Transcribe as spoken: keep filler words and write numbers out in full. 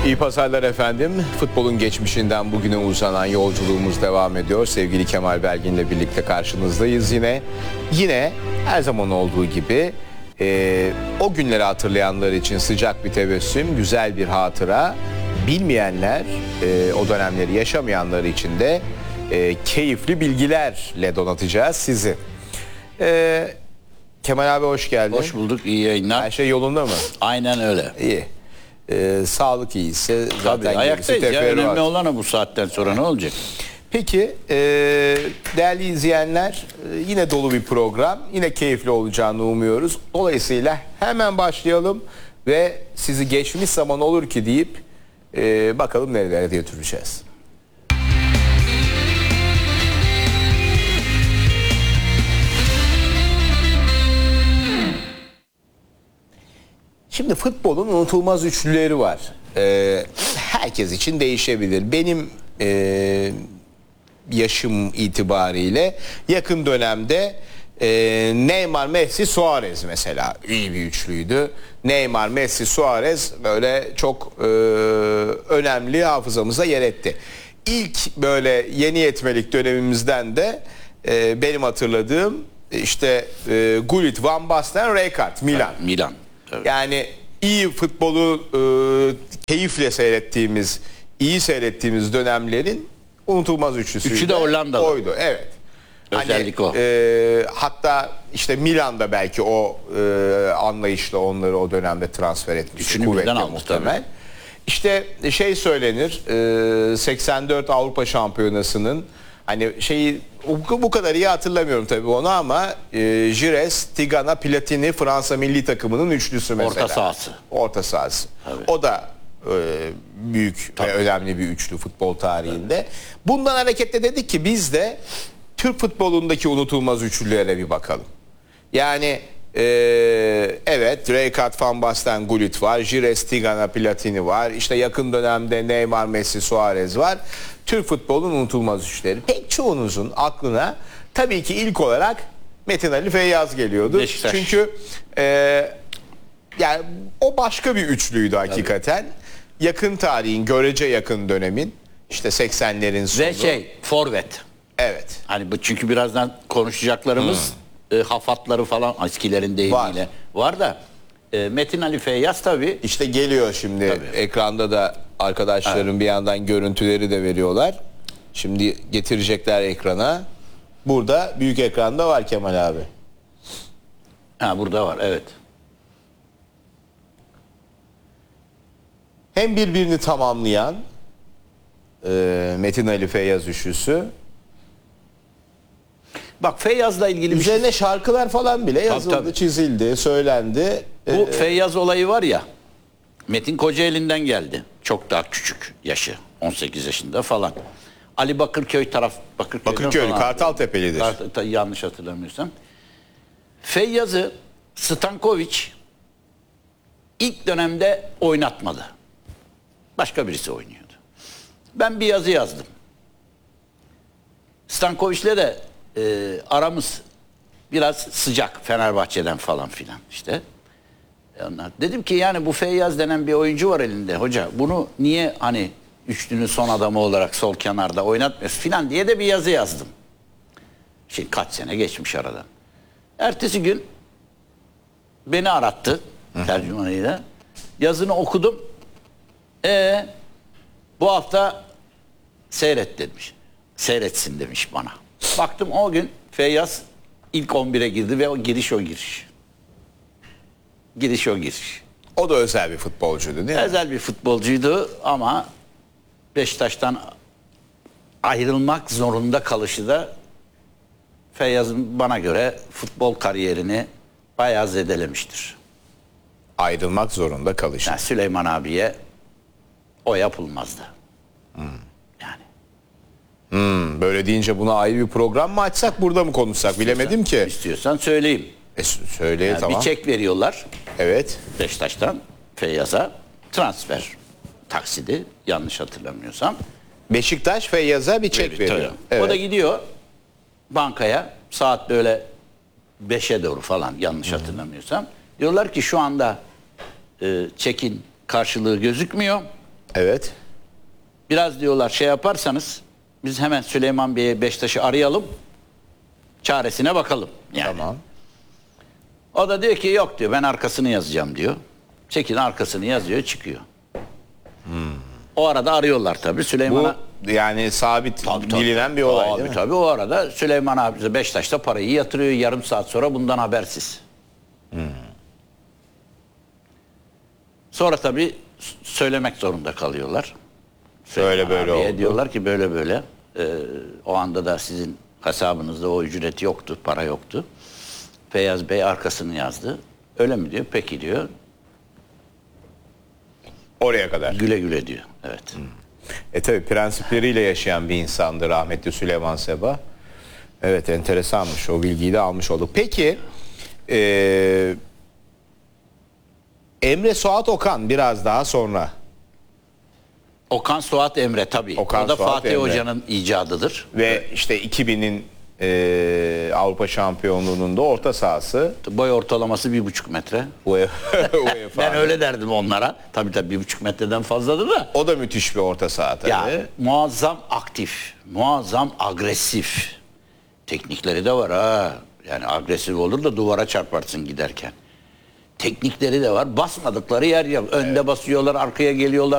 İyi pazarlar efendim. Futbolun geçmişinden bugüne uzanan yolculuğumuz devam ediyor. Sevgili Kemal Belgin'le birlikte karşınızdayız yine. Yine her zaman olduğu gibi e, o günleri hatırlayanlar için sıcak bir tebessüm, güzel bir hatıra. Bilmeyenler, e, o dönemleri yaşamayanlar için de e, keyifli bilgilerle donatacağız sizi. E, Kemal abi hoş geldin. Hoş bulduk, iyi yayınlar. Her şey yolunda mı? Aynen öyle. İyi. Ee, sağlık iyiyse zaten Tabii, ayaktayız ya, önemli var. olan o, bu saatten sonra ne olacak? Peki e, değerli izleyenler, e, yine dolu bir program, yine keyifli olacağını umuyoruz. Dolayısıyla hemen başlayalım ve sizi geçmiş zaman olur ki deyip e, bakalım nerelere götüreceğiz. Şimdi futbolun unutulmaz üçlüleri var. Ee, herkes için değişebilir. Benim e, yaşım itibariyle yakın dönemde e, Neymar, Messi, Suarez mesela iyi bir üçlüydü. Neymar, Messi, Suarez böyle çok e, önemli, hafızamıza yer etti. İlk böyle yeni yetmelik dönemimizden de e, benim hatırladığım işte e, Gullit, Van Basten, Rijkaard, Milan. Milan. Tabii. Yani iyi futbolu e, keyifle seyrettiğimiz, iyi seyrettiğimiz dönemlerin unutulmaz üçlüsüydü. Üçü de Hollandalı. Oydu, evet. Özellik hani, o. E, hatta işte Milan'da belki o e, anlayışla onları o dönemde transfer etmiş. Üçünü birden almış tabii. İşte şey söylenir, e, seksen dört Avrupa Şampiyonası'nın hani şeyi bu kadar iyi hatırlamıyorum tabii onu ama e, Gires, Tigana, Platini Fransa milli takımının üçlüsü mesela. Orta sahası. Orta sahası. Tabii. O da e, büyük tabii. ve önemli bir üçlü futbol tarihinde. Tabii. Bundan hareketle dedik ki biz de Türk futbolundaki unutulmaz üçlülere bir bakalım. Yani e, evet Rijkaard, Van Basten, Gullit var. Gires, Tigana, Platini var. İşte yakın dönemde Neymar, Messi, Suarez var. Türk futbolunun unutulmaz üçleri. Pek çoğunuzun aklına tabii ki ilk olarak Metin Ali Feyyaz geliyordu. Beşiktaş. Çünkü e, yani o başka bir üçlüydü hakikaten. Tabii. Yakın tarihin, görece yakın dönemin işte seksenlerin sonu. Ve şey, forvet. Evet. Hani bu çünkü birazdan konuşacaklarımız hmm. e, hafatları falan eskilerin deyimiyle var, var da e, Metin Ali Feyyaz tabii. İşte geliyor şimdi tabii. Ekranda da arkadaşlarım evet. bir yandan görüntüleri de veriyorlar. Şimdi getirecekler ekrana. Burada büyük ekranda var Kemal abi. Ha burada var, evet. Hem birbirini tamamlayan e, Metin Ali Feyyaz üçlüsü. Bak Feyyaz'la ilgili bir üzerine şey... şarkılar falan bile yazıldı, tabii, tabii. çizildi, söylendi. Bu ee, Feyyaz olayı var ya, Metin Kocaeli'nden geldi. Çok daha küçük yaşı, on sekiz yaşında falan. Ali Bakırköy taraf, Bakırköy, Bakırköy, Kartaltepelidir. Kart, yanlış hatırlamıyorsam. Feyyaz'ı Stankovic ilk dönemde oynatmadı. Başka birisi oynuyordu. Ben bir yazı yazdım. Stankovic'le de e, aramız biraz sıcak, Fenerbahçe'den falan filan işte. Onlar. Dedim ki yani bu Feyyaz denen bir oyuncu var elinde hoca. Bunu niye hani üçlünün son adamı olarak sol kenarda oynatmıyorsun filan diye de bir yazı yazdım. Şimdi kaç sene geçmiş aradan. Ertesi gün beni arattı tercümanıyla. Yazını okudum. E bu hafta seyret demiş. Seyretsin demiş bana. Baktım o gün Feyyaz ilk on bire girdi ve o giriş o giriş. Giriş o giriş. O da özel bir futbolcuydu değil mi? Özel bir futbolcuydu ama Beşiktaş'tan ayrılmak zorunda kalışı da Feyyaz'ın bana göre futbol kariyerini bayağı zedelemiştir. Ayrılmak zorunda kalışı. Yani Süleyman abiye o yapılmazdı. Hmm. Yani. Hmm, böyle deyince buna ayrı bir program mı açsak, burada mı konuşsak istiyorsan, bilemedim ki. İstiyorsan söyleyeyim. E, söyle yani tamam. Bir çek veriyorlar. Evet. Beşiktaş'tan Feyyaz'a transfer taksidi yanlış hatırlamıyorsam. Beşiktaş Feyyaz'a bir çek veriyor. veriyor. Evet. O da gidiyor bankaya saat böyle beşe doğru falan yanlış hmm. hatırlamıyorsam. Diyorlar ki şu anda e, çekin karşılığı gözükmüyor. Evet. Biraz diyorlar şey yaparsanız biz hemen Süleyman Bey'e Beşiktaş'ı arayalım. Çaresine bakalım. Yani. Tamam. O da diyor ki yok diyor ben arkasını yazacağım diyor. Çekin arkasını yazıyor çıkıyor. Hmm. O arada arıyorlar tabii Süleyman'a. Bu yani sabit Tabii, tabii. bilinen bir olay Tabii değil mi? tabii o arada Süleyman abi Beşiktaş'ta parayı yatırıyor yarım saat sonra bundan habersiz. Hmm. Sonra tabii söylemek zorunda kalıyorlar. Böyle böyle abiye oldu. diyorlar ki böyle böyle. Ee, o anda da sizin hesabınızda o ücret yoktu, para yoktu. Feyyaz Bey arkasını yazdı. Öyle mi diyor? Peki diyor. Oraya kadar. Güle güle diyor. Evet. Hmm. E tabi prensipleriyle yaşayan bir insandı rahmetli Süleyman Seba. Evet enteresanmış, o bilgiyi de almış olduk. Peki e, Emre Suat Okan biraz daha sonra. Okan Suat Emre tabii. Okan, o da Suat Fatih Emre. Hoca'nın icadıdır. Ve işte iki binin e, Avrupa Şampiyonluğu'nun da orta sahası. Boy ortalaması bir buçuk metre. Ben öyle derdim onlara. Tabii tabii bir buçuk metreden fazladır da. O da müthiş bir orta saha tabii. Ya, muazzam aktif, muazzam agresif. Teknikleri de var ha. Yani agresif olur da duvara çarparsın giderken. Teknikleri de var. Basmadıkları yer yok. Önde basıyorlar, arkaya geliyorlar.